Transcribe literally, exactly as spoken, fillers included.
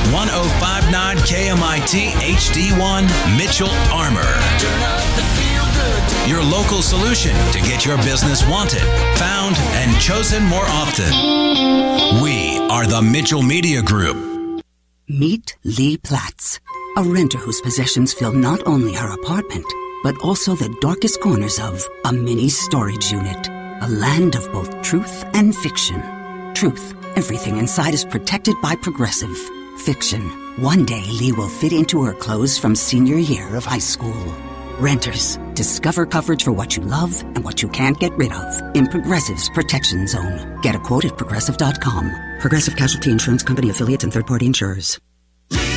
one oh five point nine K M I T H D one, Mitchell Armor. Your local solution to get your business wanted, found, and chosen more often. We are the Mitchell Media Group. Meet Lee Platts, a renter whose possessions fill not only her apartment, but also the darkest corners of a mini storage unit. A land of both truth and fiction. Truth, everything inside is protected by Progressive. Fiction, one day Lee will fit into her clothes from senior year of high school. Renters, discover coverage for what you love and what you can't get rid of in Progressive's Protection Zone. Get a quote at progressive dot com. Progressive Casualty Insurance Company affiliates and third-party insurers.